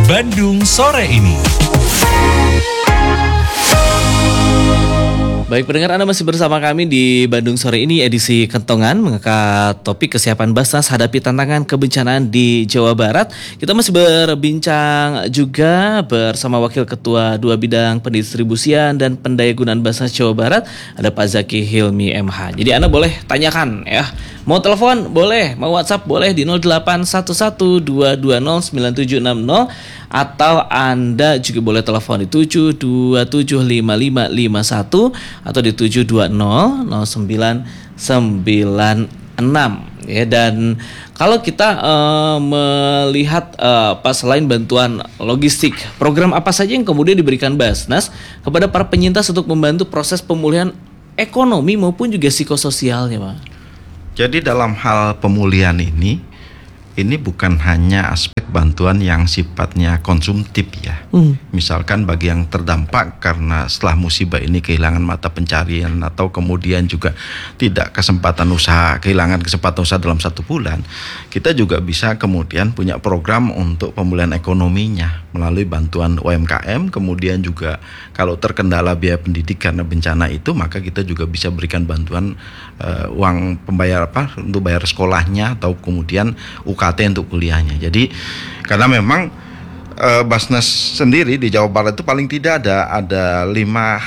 Bandung Sore Ini. Baik pendengar, Anda masih bersama kami di Bandung Sore Ini edisi Kentongan mengangkat topik kesiapan Basnas hadapi tantangan kebencanaan di Jawa Barat. Kita masih berbincang juga bersama Wakil Ketua 2 Bidang Pendistribusian dan Pendayagunaan Basnas Jawa Barat, ada Pak Zaki Hilmi MH. Jadi Anda boleh tanyakan ya. Mau telepon boleh, mau WhatsApp boleh di 0811-220-9760 atau Anda juga boleh telepon di 7275551 atau di 720-0996 ya. Dan kalau kita melihat selain bantuan logistik, program apa saja yang kemudian diberikan Basnas kepada para penyintas untuk membantu proses pemulihan ekonomi maupun juga psikososialnya, Pak? Jadi dalam hal pemulihan ini bukan hanya aspek bantuan yang sifatnya konsumtif ya. Misalkan bagi yang terdampak karena setelah musibah ini kehilangan mata pencarian atau kemudian juga tidak kehilangan kesempatan usaha dalam 1 bulan, kita juga bisa kemudian punya program untuk pemulihan ekonominya melalui bantuan UMKM. Kemudian juga kalau terkendala biaya pendidik karena bencana itu, maka kita juga bisa berikan bantuan uang pembayar untuk bayar sekolahnya atau kemudian UKT untuk kuliahnya. Jadi karena memang Basnas sendiri di Jawa Barat itu paling tidak ada 5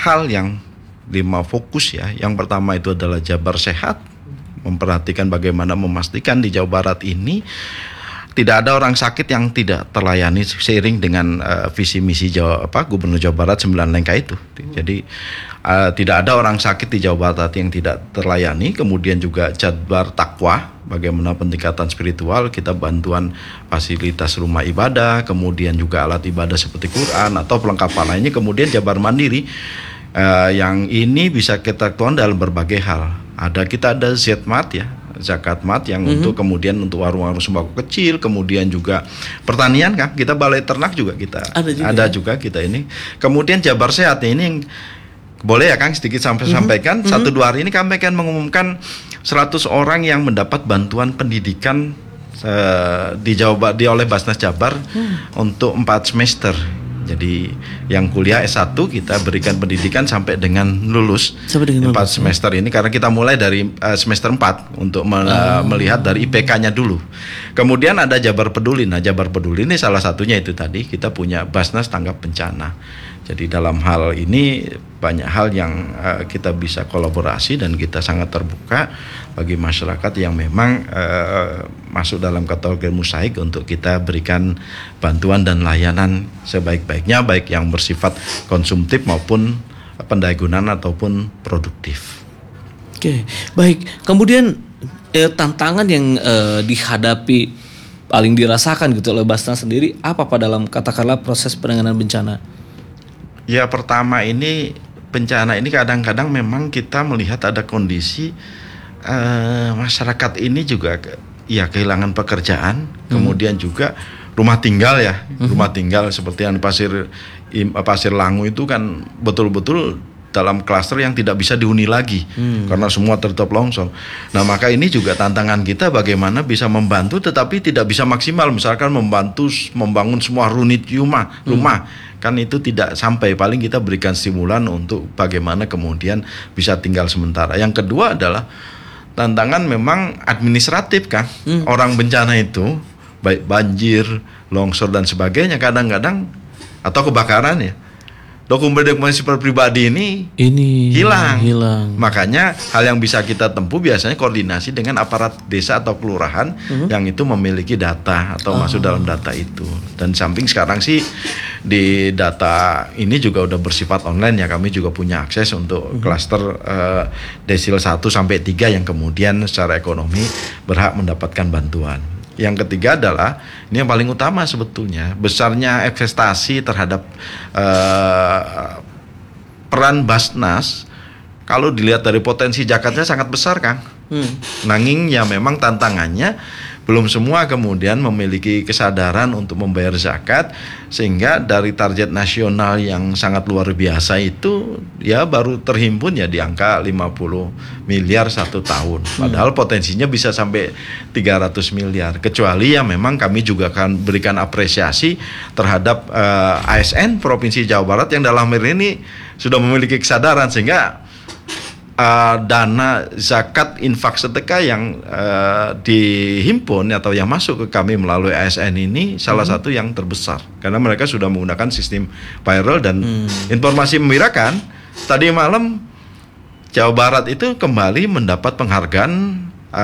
fokus ya. Yang pertama itu adalah Jabar Sehat, memperhatikan bagaimana memastikan di Jawa Barat ini tidak ada orang sakit yang tidak terlayani seiring dengan visi misi Gubernur Jawa Barat 9 Lengkah itu. Jadi tidak ada orang sakit di Jawa Barat yang tidak terlayani. Kemudian juga Jabar Takwa, bagaimana peningkatan spiritual, kita bantuan fasilitas rumah ibadah, kemudian juga alat ibadah seperti Quran atau pelengkapan lainnya. Kemudian Jabar Mandiri, yang ini bisa kita tuang dalam berbagai hal. Kita ada Zmat ya, Zakat Mat yang untuk kemudian untuk warung-warung sembako kecil, kemudian juga pertanian kan, kita balai ternak juga kita ada juga kita ini. Kemudian Jabar Sehat ini boleh ya Kang sedikit sampaikan 1-2 hari ini kami akan mengumumkan 100 orang yang mendapat bantuan pendidikan di oleh Basnas Jabar untuk 4 semester. Jadi yang kuliah S1 kita berikan pendidikan sampai dengan lulus 4 semester ini, karena kita mulai dari semester 4 untuk melihat dari IPK-nya dulu. Kemudian ada Jabar Peduli. Nah, Jabar Peduli ini salah satunya itu tadi kita punya Basnas Tanggap Bencana. Jadi dalam hal ini banyak hal yang kita bisa kolaborasi dan kita sangat terbuka bagi masyarakat yang memang masuk dalam kategori mosaik untuk kita berikan bantuan dan layanan sebaik-baiknya, baik yang bersifat konsumtif maupun pendayagunaan ataupun produktif. Oke, baik. Kemudian tantangan yang dihadapi paling dirasakan gitu oleh Basnas sendiri apa Pak dalam katakanlah proses penanganan bencana? Ya, pertama ini bencana ini kadang-kadang memang kita melihat ada kondisi masyarakat ini juga ya kehilangan pekerjaan, kemudian juga rumah tinggal ya, rumah tinggal seperti yang Pasir Langu itu kan betul-betul dalam klaster yang tidak bisa dihuni lagi karena semua tertutup longsor. Nah, maka ini juga tantangan kita bagaimana bisa membantu tetapi tidak bisa maksimal. Misalkan membantu membangun semua unit rumah kan itu tidak sampai, paling kita berikan stimulan untuk bagaimana kemudian bisa tinggal sementara. Yang kedua adalah tantangan memang administratif kan. Orang bencana itu baik banjir, longsor dan sebagainya kadang-kadang atau kebakaran ya, dokumen-dokumen sipil pribadi ini hilang. Makanya hal yang bisa kita tempuh biasanya koordinasi dengan aparat desa atau kelurahan yang itu memiliki data atau masuk dalam data itu. Dan samping sekarang sih di data ini juga udah bersifat online ya, kami juga punya akses untuk klaster desil 1 sampai 3 yang kemudian secara ekonomi berhak mendapatkan bantuan. Yang ketiga adalah, ini yang paling utama sebetulnya, besarnya investasi terhadap peran Basnas. Kalau dilihat dari potensi Jakarta sangat besar Kang. Nanging ya memang tantangannya belum semua kemudian memiliki kesadaran untuk membayar zakat, sehingga dari target nasional yang sangat luar biasa itu ya baru terhimpun ya di angka 50 miliar satu tahun. Padahal potensinya bisa sampai 300 miliar. Kecuali ya memang kami juga akan berikan apresiasi terhadap ASN Provinsi Jawa Barat yang dalam hal ini sudah memiliki kesadaran, sehingga dana zakat infak sedekah yang dihimpun atau yang masuk ke kami melalui ASN ini salah satu yang terbesar, karena mereka sudah menggunakan sistem payroll. Dan informasi membirakan, tadi malam Jawa Barat itu kembali mendapat penghargaan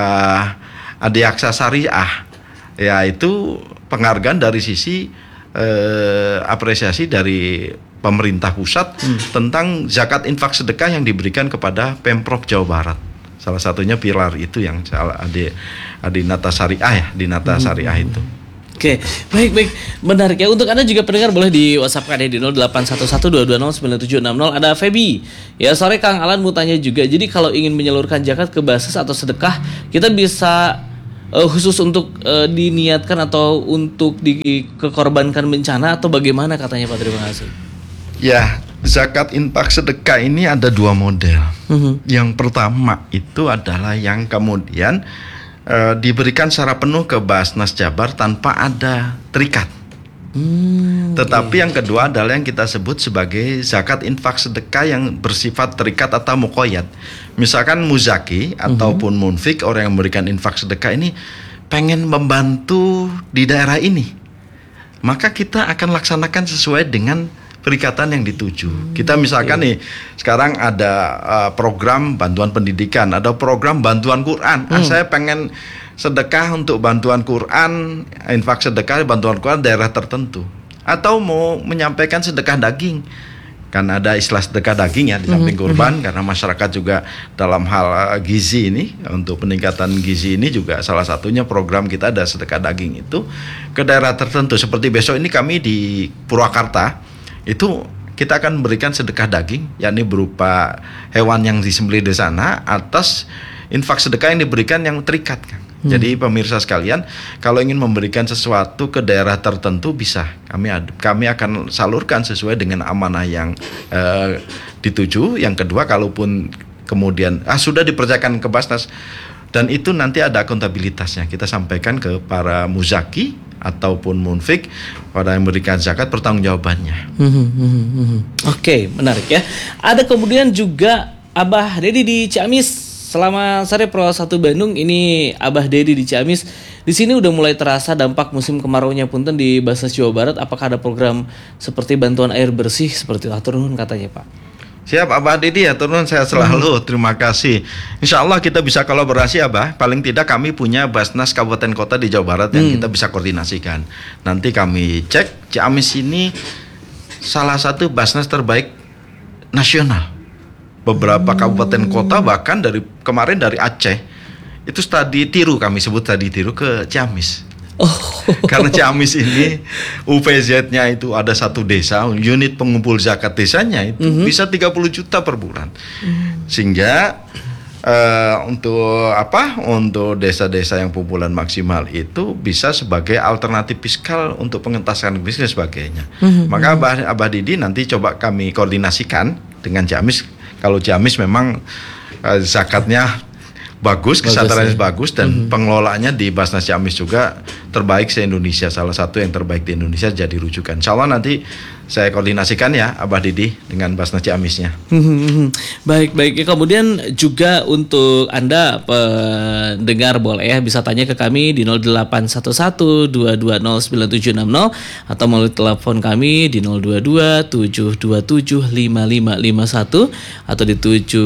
Adiaksa Syariah, yaitu penghargaan dari sisi apresiasi dari pemerintah pusat tentang zakat infak sedekah yang diberikan kepada Pemprov Jawa Barat. Salah satunya pilar itu yang Adinata Syariah ya, Dinata Syariah itu. Oke, baik, menarik ya. Untuk Anda juga pendengar boleh di WhatsApp kami di 081122097760. Ada Feby. Ya, sore Kang Alan mau tanya juga. Jadi kalau ingin menyalurkan zakat ke basis atau sedekah, kita bisa khusus untuk diniatkan atau untuk dikekorbankan bencana atau bagaimana katanya Pak? Terima kasih. Ya, zakat infak sedekah ini ada dua model. Yang pertama itu adalah yang kemudian diberikan secara penuh ke Basnas Jabar tanpa ada terikat. Tetapi yang kedua adalah yang kita sebut sebagai zakat infak sedekah yang bersifat terikat atau muqayyad. Misalkan muzaki ataupun munfik, orang yang memberikan infak sedekah ini pengen membantu di daerah ini, maka kita akan laksanakan sesuai dengan perikatan yang dituju. Kita misalkan nih sekarang ada program bantuan pendidikan, ada program bantuan Quran. Saya pengen sedekah untuk bantuan Quran, infak sedekah bantuan Quran daerah tertentu. Atau mau menyampaikan sedekah daging, kan ada istilah sedekah daging ya di samping kurban, karena masyarakat juga dalam hal gizi ini, untuk peningkatan gizi ini juga salah satunya program kita ada sedekah daging itu ke daerah tertentu. Seperti besok ini kami di Purwakarta itu kita akan memberikan sedekah daging, yakni berupa hewan yang disembelih di sana atas infak sedekah yang diberikan yang terikat, Kang. Jadi pemirsa sekalian, kalau ingin memberikan sesuatu ke daerah tertentu bisa kami akan salurkan sesuai dengan amanah yang dituju. Yang kedua, kalaupun kemudian sudah dipercayakan ke Basnas dan itu nanti ada akuntabilitasnya, kita sampaikan ke para muzaki ataupun munfik, pada yang memberikan zakat pertanggungjawabannya. Oke, menarik ya. Ada kemudian juga Abah Dedi di Ciamis. Selamat sore Pro 1 Bandung. Ini Abah Dedi di Ciamis. Di sini udah mulai terasa dampak musim kemaraunya punten di Basnas Jawa Barat. Apakah ada program seperti bantuan air bersih seperti atur nuhun katanya Pak? Siap Abah Dedi, ya turun saya selalu. Terima kasih. Insya Allah kita bisa kolaborasi Abah. Paling tidak kami punya Basnas Kabupaten Kota di Jawa Barat yang kita bisa koordinasikan. Nanti kami cek, Ciamis ini salah satu Basnas terbaik nasional. Beberapa kabupaten kota bahkan dari kemarin dari Aceh itu studi tiru, kami sebut studi tiru ke Ciamis. Karena Ciamis ini UPZ-nya itu ada satu desa, unit pengumpul zakat desanya itu bisa 30 juta per bulan. Sehingga untuk desa-desa yang pupulan maksimal itu bisa sebagai alternatif fiskal untuk pengentasan bisnis sebagainya. Maka Abah Didi nanti coba kami koordinasikan dengan Ciamis. Kalau Ciamis memang zakatnya bagus, kesadarannya bagus, dan pengelolaannya di Basnas Ciamis juga terbaik se-Indonesia, salah satu yang terbaik di Indonesia jadi rujukan. Insya Allah nanti saya koordinasikan ya Abah Didi dengan Basnas Ciamisnya. Baik. Kemudian juga untuk Anda pendengar boleh ya bisa tanya ke kami di 081122097760 atau melalui telepon kami di 022-727-5551 atau di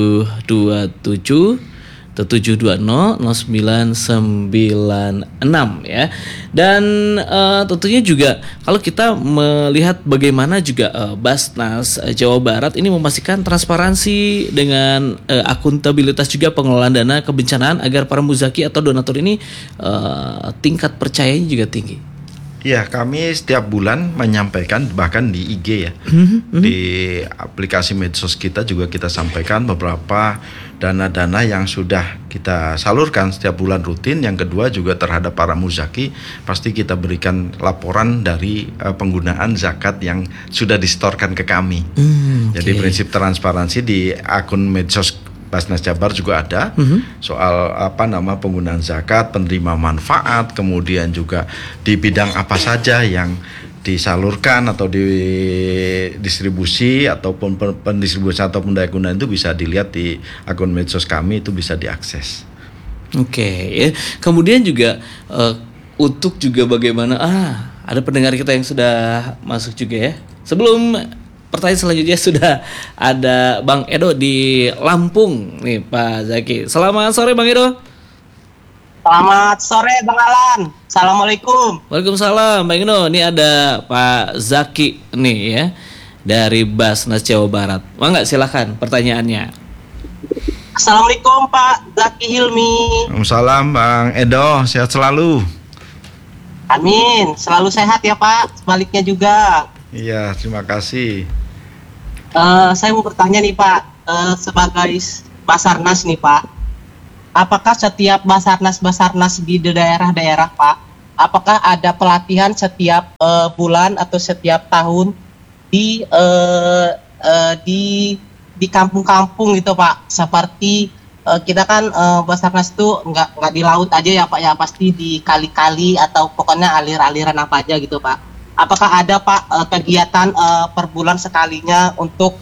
727-0996 ya. Dan tentunya juga kalau kita melihat bagaimana juga Basnas Jawa Barat ini memastikan transparansi dengan akuntabilitas juga pengelolaan dana kebencanaan agar para muzaki atau donatur ini tingkat percayanya juga tinggi. Ya, kami setiap bulan menyampaikan bahkan di IG ya, di aplikasi medsos kita juga kita sampaikan beberapa dana-dana yang sudah kita salurkan setiap bulan rutin. Yang kedua juga terhadap para muzaki pasti kita berikan laporan dari penggunaan zakat yang sudah disetorkan ke kami. Jadi prinsip transparansi di akun medsos Basnas Jabar juga ada soal penggunaan zakat, penerima manfaat, kemudian juga di bidang apa saja yang disalurkan atau didistribusi ataupun pendistribusi atau pendaya gunaan itu bisa dilihat di akun medsos kami, itu bisa diakses. Ya. Kemudian juga untuk juga bagaimana ada pendengar kita yang sudah masuk juga ya. Sebelum pertanyaan selanjutnya sudah ada Bang Edo di Lampung nih Pak Zaki. Selamat sore Bang Edo. Selamat sore Bang Alan. Assalamualaikum. Waalaikumsalam Bang Edo. Ini ada Pak Zaki nih ya dari Basnas Jawa Barat. Mangga silakan pertanyaannya. Assalamualaikum Pak Zaki Hilmi. Waalaikumsalam Bang Edo, sehat selalu. Amin, selalu sehat ya Pak. Sebaliknya juga. Iya, terima kasih. Saya mau bertanya nih Pak, sebagai Basarnas nih Pak, apakah setiap Basarnas di daerah-daerah Pak, apakah ada pelatihan setiap bulan atau setiap tahun di kampung-kampung gitu Pak? Seperti kita kan Basarnas itu nggak di laut aja ya Pak ya, pasti di kali-kali atau pokoknya aliran apa aja gitu Pak. Apakah ada Pak kegiatan per bulan sekalinya untuk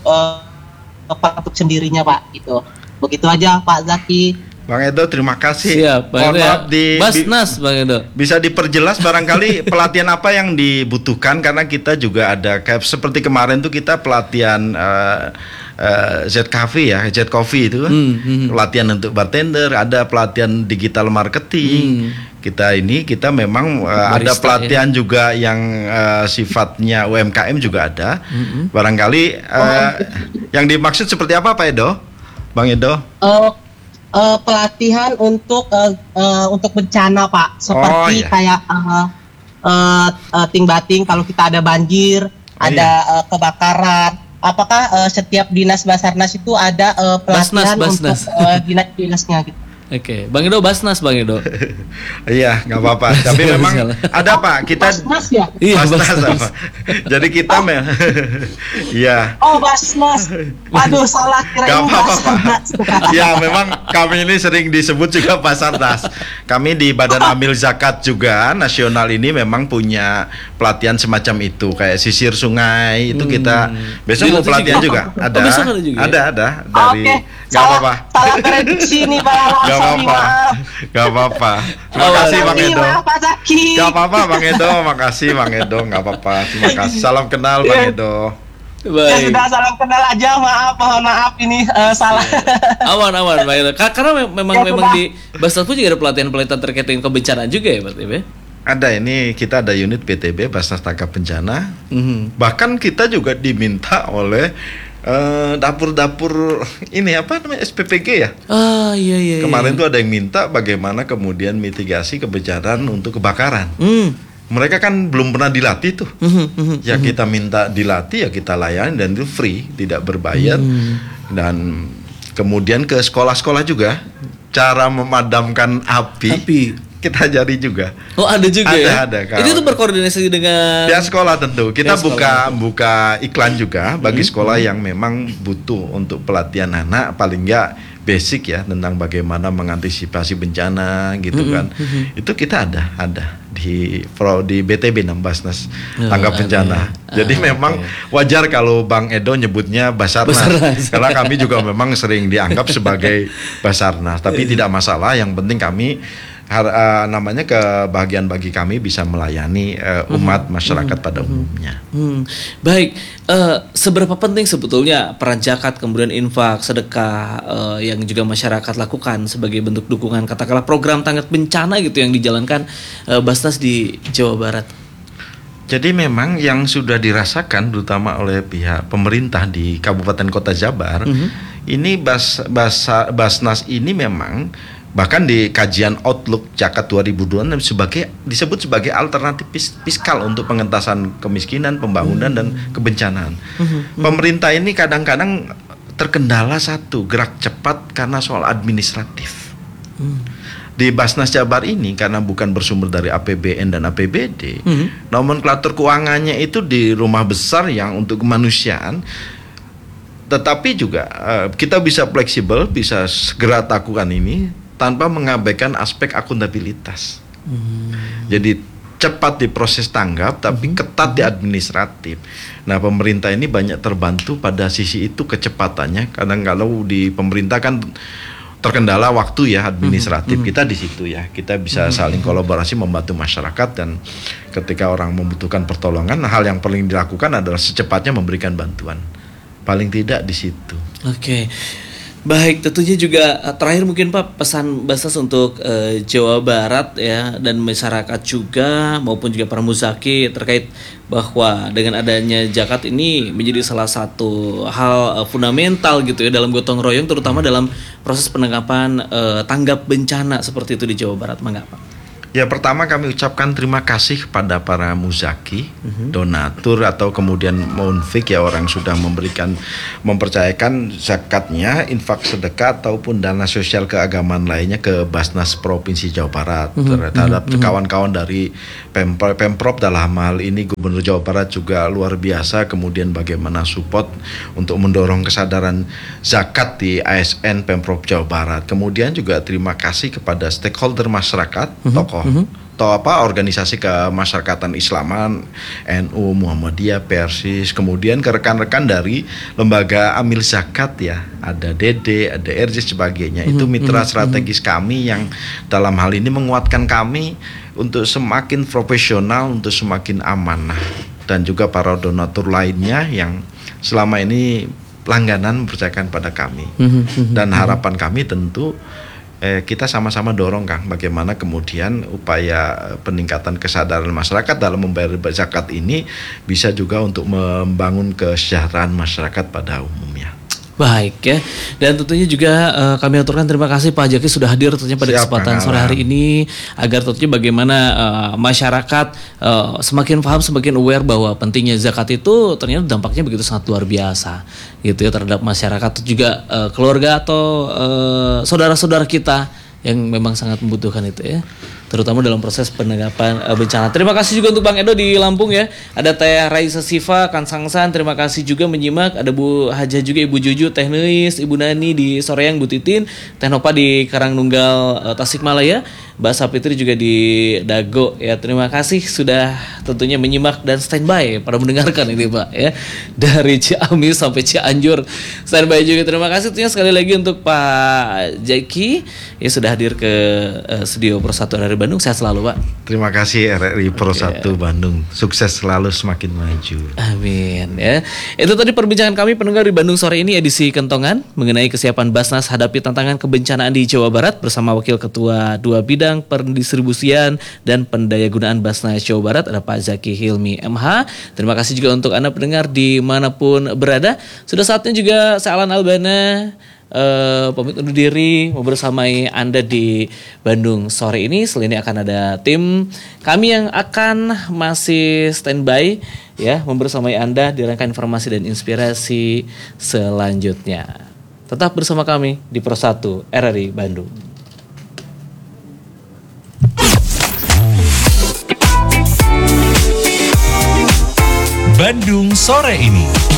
sendirinya Pak gitu. Begitu aja Pak Zaki. Bang Edo, terima kasih. Siap, Bang Edo. Basnas Bang Edo. Bisa diperjelas barangkali pelatihan apa yang dibutuhkan, karena kita juga ada kayak seperti kemarin tuh kita pelatihan Z-Coffee ya, Z-Coffee itu kan. Pelatihan untuk bartender, ada pelatihan digital marketing. Kita memang ada pelatihan juga yang sifatnya UMKM juga ada. Barangkali yang dimaksud seperti apa Pak Edo? Bang Edo? Pelatihan untuk bencana Pak, seperti kayak ting-bating kalau kita ada banjir, ada kebakaran. Apakah setiap dinas Basarnas itu ada pelatihan Basnas. untuk dinas-dinasnya gitu? Oke, Bang Edo Basnas Bang Edo. Iya, nggak apa-apa. Tapi memang ada Pak, kita Basnas ya? Iya, Basnas apa? Jadi kita iya. Oh, Basnas. Aduh, salah Gak kirain apa-apa Pak. Basarnas. Ya memang kami ini sering disebut juga Basarnas. Kami di Badan Amil Zakat juga nasional ini memang punya pelatihan semacam itu, kayak sisir sungai itu kita besok mau pelatihan juga. Ada. Oh, besok ada juga, ada dari Oke. Gak apa-apa. Salah prediksi nih Pak. Gak apa-apa. Gak apa-apa. Terima kasih Bang Edo. Pak Zaki. Gak apa-apa Bang Edo. Makasih Bang Edo. Gak apa-apa. Terima kasih. Salam kenal Bang Edo. Ya Baik. sudah, salam kenal aja. Mohon maaf ini salah. Aman Bang Edo. Karena memang Ya, memang sudah. di Basnas pun juga ada pelatihan-pelatihan terkait dengan kebencanaan juga ya Pak Tibe? Ada, ini kita ada unit BTB Basnas Tangkap Bencana. Bahkan kita juga diminta oleh dapur-dapur ini apa namanya SPPG ya. Iya. Kemarin tuh ada yang minta bagaimana kemudian mitigasi kebencanaan untuk kebakaran. Mereka kan belum pernah dilatih tuh. Ya kita minta dilatih, ya kita layani, dan itu free, tidak berbayar. Dan kemudian ke sekolah-sekolah juga cara memadamkan api. Kita ajari juga. Oh, ada juga ya? Ada. Itu tuh berkoordinasi dengan Pihak sekolah tentu. Kita sekolah. buka iklan juga bagi sekolah yang memang butuh untuk pelatihan anak, paling enggak basic ya, tentang bagaimana mengantisipasi bencana gitu kan. Itu kita ada di BTB Basnas Tanggap Bencana. Jadi memang wajar kalau Bang Edo nyebutnya Basarnas. Karena kami juga memang sering dianggap sebagai Basarnas, tapi tidak masalah, yang penting kami namanya kebahagiaan bagi kami bisa melayani umat masyarakat pada umumnya. Baik, seberapa penting sebetulnya peran zakat, kemudian infak, sedekah yang juga masyarakat lakukan sebagai bentuk dukungan katakanlah program tanggap bencana gitu yang dijalankan Basnas di Jawa Barat? Jadi memang yang sudah dirasakan terutama oleh pihak pemerintah di Kabupaten Kota Jabar, ini Basnas ini memang Bahkan di kajian Outlook Zakat 2026 disebut sebagai alternatif fiskal untuk pengentasan kemiskinan, pembangunan dan kebencanaan. Pemerintah ini kadang-kadang terkendala satu, gerak cepat karena soal administratif. Di Basnas Jabar ini karena bukan bersumber dari APBN dan APBD, nomenklatur keuangannya itu di rumah besar yang untuk kemanusiaan. Tetapi juga kita bisa fleksibel, bisa segera lakukan ini tanpa mengabaikan aspek akuntabilitas. Jadi cepat di proses tanggap, tapi ketat di administratif. Nah, pemerintah ini banyak terbantu pada sisi itu kecepatannya. Kadang kalau di pemerintah kan terkendala waktu ya administratif, kita di situ ya, kita bisa saling kolaborasi membantu masyarakat, dan ketika orang membutuhkan pertolongan, hal yang paling dilakukan adalah secepatnya memberikan bantuan. Paling tidak di situ. Oke. Baik, tentunya juga terakhir mungkin Pak, pesan Basnas untuk Jawa Barat ya, dan masyarakat juga maupun juga para muzaki terkait bahwa dengan adanya zakat ini menjadi salah satu hal fundamental gitu ya dalam gotong royong, terutama dalam proses penanggapan tanggap bencana seperti itu di Jawa Barat. Mangga Pak. Ya, pertama kami ucapkan terima kasih kepada para muzaki, donatur atau kemudian munfik ya, orang sudah mempercayakan zakatnya, infak sedekah ataupun dana sosial keagamaan lainnya ke Basnas Provinsi Jawa Barat. Terhadap kawan-kawan dari Pemprov dalam hal ini Gubernur Jawa Barat juga luar biasa, kemudian bagaimana support untuk mendorong kesadaran zakat di ASN Pemprov Jawa Barat. Kemudian juga terima kasih kepada stakeholder masyarakat, tokoh organisasi kemasyarakatan Islaman, NU, Muhammadiyah, Persis, kemudian ke rekan-rekan dari lembaga amil zakat ya, ada DD, ada RJ sebagainya. Itu mitra strategis kami yang dalam hal ini menguatkan kami untuk semakin profesional, untuk semakin amanah, dan juga para donatur lainnya yang selama ini langganan mempercayakan pada kami. Dan harapan kami tentu kita sama-sama dorong Kang, bagaimana kemudian upaya peningkatan kesadaran masyarakat dalam membayar zakat ini bisa juga untuk membangun kesejahteraan masyarakat pada umumnya. Baik ya, dan tentunya juga kami aturkan terima kasih Pak Jaki sudah hadir tentunya pada kesempatan sore hari ini, agar tentunya bagaimana masyarakat semakin paham, semakin aware bahwa pentingnya zakat itu ternyata dampaknya begitu sangat luar biasa gitu ya terhadap masyarakat, juga keluarga atau saudara-saudara kita yang memang sangat membutuhkan itu ya, terutama dalam proses penanggapan bencana. Terima kasih juga untuk Bang Edo di Lampung ya. Ada Teh Raisa Siva, Kang Sangsan, terima kasih juga menyimak. Ada Bu Haja juga, Ibu Juju, Teh Neis, Ibu Nani di Soreang, Bu Titin, Teh Nopa di Karangnunggal, Tasikmalaya, Mbak Sapitri juga di Dago ya. Terima kasih sudah tentunya menyimak dan standby pada mendengarkan ini Pak ya. Dari Ciamis sampai Cianjur standby juga. Terima kasih tentunya sekali lagi untuk Pak Jaki ya sudah hadir ke studio Persatu dari Bandung. Sehat selalu Pak. Terima kasih RRI Persatu Bandung. Sukses selalu, semakin maju. Amin ya. Itu tadi perbincangan kami pendengar di Bandung sore ini edisi Kentongan mengenai kesiapan Basnas hadapi tantangan kebencanaan di Jawa Barat bersama Wakil Ketua 2 Bidang Pendistribusian dan Pendayagunaan Basnas Jawa Barat, ada Pak Zaki Hilmi MH. Terima kasih juga untuk Anda pendengar dimanapun berada. Sudah saatnya juga saya Alan Albana pamit undur diri membersamai Anda di Bandung sore ini. Selain ini akan ada tim kami yang akan masih standby ya membersamai Anda di rangkaian informasi dan inspirasi selanjutnya. Tetap bersama kami di Persatu RRI Bandung. Bandung sore ini.